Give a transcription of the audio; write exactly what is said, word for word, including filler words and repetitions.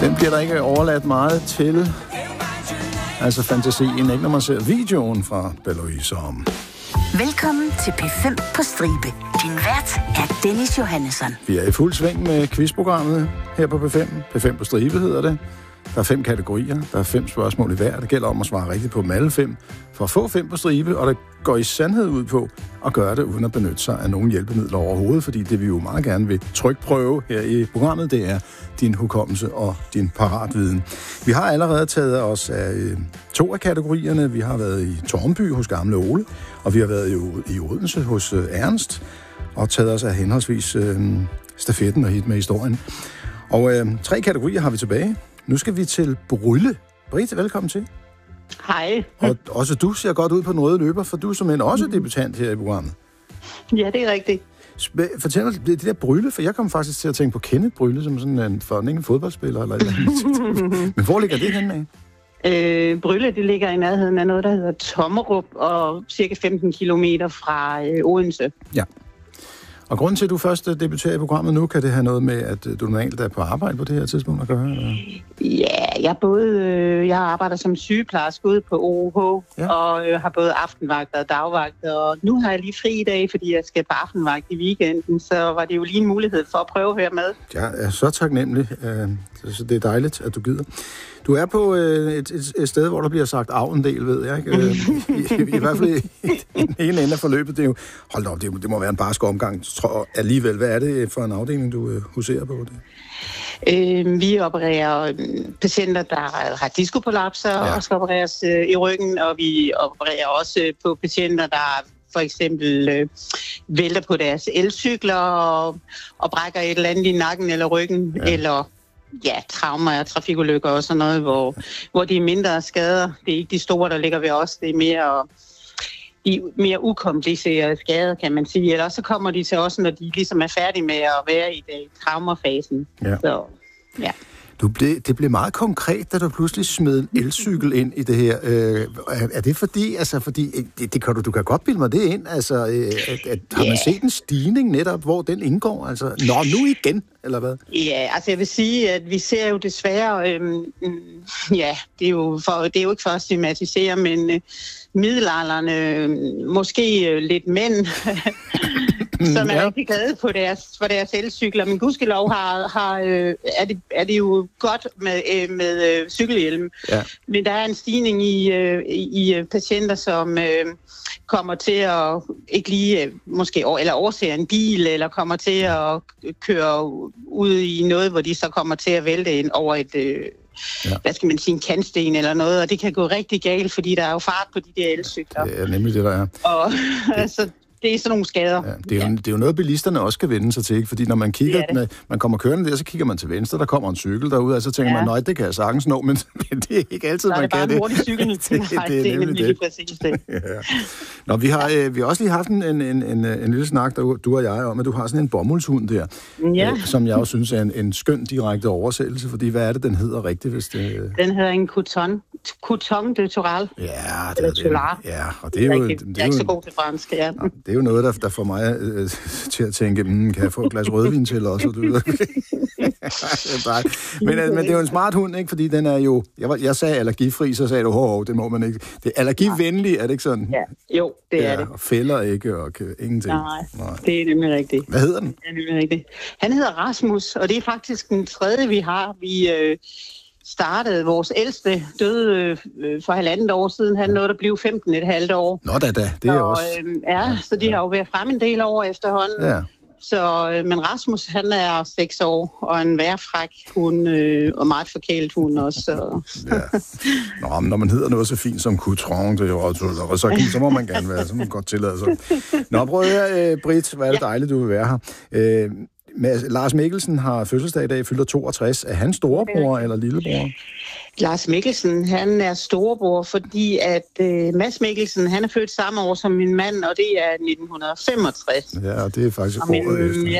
Den bliver der ikke overladt meget til. Altså fantasien, ikke når man ser videoen fra Belouise om. Velkommen til P fem på stribe. Din vært er Dennis Johannesson. Vi er i fuld sving med quizprogrammet her på P fem. P fem på stribe hedder det. Der er fem kategorier, der er fem spørgsmål i hver. Det gælder om at svare rigtigt på dem alle fem, for at få fem på stribe, og det går i sandhed ud på at gøre det uden at benytte sig af nogen hjælpemidler overhovedet, fordi det vi jo meget gerne vil trykprøve her i programmet, det er din hukommelse og din paratviden. Vi har allerede taget os af øh, to af kategorierne. Vi har været i Tornby hos Gamle Ole, og vi har været i, i Odense hos øh, Ernst, og taget os af henholdsvis øh, stafetten og hit med historien. Og øh, tre kategorier har vi tilbage. Nu skal vi til Brylle. Britt, velkommen til. Hej. Og også du ser godt ud på den røde løber, for du er som en også debutant her i programmet. Ja, det er rigtigt. Fortæl mig det der Brylle, for jeg kom faktisk til at tænke på Kenneth Brylle som sådan en fornægende fodboldspiller eller et eller andet. Men hvor ligger det henne af? Øh, Brylle, det ligger i nærheden af noget, der hedder Tommerup, og cirka femten kilometer fra øh, Odense. Ja. Og grunden til, at du først debuterer i programmet nu, kan det have noget med, at du normalt er på arbejde på det her tidspunkt at gøre? Eller? Ja, jeg, både, øh, jeg arbejder som sygeplejerske ude på O O H, ja. og øh, har både aftenvagt og dagvagt, og nu har jeg lige fri i dag, fordi jeg skal på aftenvagt i weekenden, så var det jo lige en mulighed for at prøve at høre med. Jeg er så taknemmelig, så det er dejligt, at du gider. Du er på øh, et, et, et sted, hvor der bliver sagt af en del, ved jeg ikke? Øh, i, i, I hvert fald i, i den ene ende af forløbet. Det er jo, hold da op, det, det må være en barsk omgang. Tror, alligevel, hvad er det for en afdeling, du øh, huserer på det? Øh, vi opererer patienter, der har diskoprolapser, ja. og skal opereres øh, i ryggen, og vi opererer også på patienter, der for eksempel øh, vælter på deres elcykler og, og brækker et eller andet i nakken eller ryggen, ja. eller ja, traumer og trafikulykker og sådan noget, hvor, hvor de er mindre skader. Det er ikke de store, der ligger ved os. Det er mere, de mere ukomplicerede skader, kan man sige. Ellers så kommer de til os, når de ligesom er færdige med at være i det traumafasen. Ja. Så, ja. Du blev, det blev meget konkret, da du pludselig smed en elcykel ind i det her. Øh, er, er det fordi, altså fordi, det, det kan du, du kan godt bilde mig det ind, altså, øh, at, at, har man set en stigning netop, hvor den indgår? Altså, nå, nu igen, eller hvad? Ja, altså jeg vil sige, at vi ser jo desværre, øh, ja, det er jo, for, det er jo ikke for at stigmatisere, men øh, middelalderne, øh, måske øh, lidt mænd, som er ja. rigtig glade på deres, for deres elcykler. Men gudskelov har, har, øh, er, det, er det jo godt med, øh, med øh, cykelhjelm. Ja. Men der er en stigning i, øh, i patienter, som øh, kommer til at ikke lige, øh, måske, eller overser en bil, eller kommer til at køre ud i noget, hvor de så kommer til at vælte ind over et... Øh, Ja. hvad skal man sige, en kantsten eller noget, og det kan gå rigtig galt, fordi der er jo fart på de der elcykler. Det er nemlig det, der er. Og altså, det er sådan nogle skader. Ja, det, er jo, ja. det er jo noget, bilisterne også skal vende sig til, ikke? Fordi når man kigger, det det. Med, man kommer kørende der, så kigger man til venstre, der kommer en cykel derude, og så tænker ja. man, nej, det kan jeg sagtens nå, men det er ikke altid, nej, man kan det. Det er bare en hurtig cykel. det, det, nej, det, det er nemlig det. Præcis det. ja. Nå, vi har, øh, vi har også lige haft en, en, en, en, en lille snak, der, du og jeg, om, at du har sådan en bomuldshund der, ja. øh, som jeg også synes er en, en skøn direkte oversættelse, fordi hvad er det, den hedder rigtigt, hvis det... Den hedder en coton. Coton de Toral. Ja, det er det. Ja, og det er jo... Det er, det er ikke så god til fransk, ja. Det er jo noget, der, der får mig øh, til at tænke, mm, kan jeg få et glas rødvin til også? Du ved. men, øh, men det er jo en smart hund, ikke? Fordi den er jo... Jeg, var, jeg sagde allergifri, så sagde du, hov, hov, det må man ikke. Det er allergivenlig, er det ikke sådan? Ja, jo, det ja, er det. Og fælder ikke, og kan, ingenting. Nej, Nej, det er nemlig rigtigt. Hvad hedder den? Det er nemlig rigtigt. Han hedder Rasmus, og det er faktisk den tredje, vi har. Vi... Øh, startede. Vores ældste døde øh, for halvandet år siden. Han nåede at blive femten et halvt år. Nå da da, det er så, også... Øh, ja, så de har jo været frem en del år efterhånden. Ja. Så, øh, men Rasmus, han er seks år, og en værfræk hund, øh, og meget forkælet hund også. Så. ja. Nå, men når man hedder noget så fint som Coutron, det er jo også, så, så må man gerne være, så må man godt tillade sig. Nå, prøv at høre, øh, Britt, hvor er det ja. dejligt, du vil være her. Øh, Lars Mikkelsen har fødselsdag i dag, fylder toogtres. Er han storebror eller lillebror? Lars Mikkelsen, han er storebror, fordi at øh, Mads Mikkelsen, han er født samme år som min mand, og det er nitten femogtres. Ja, og det er faktisk året efter.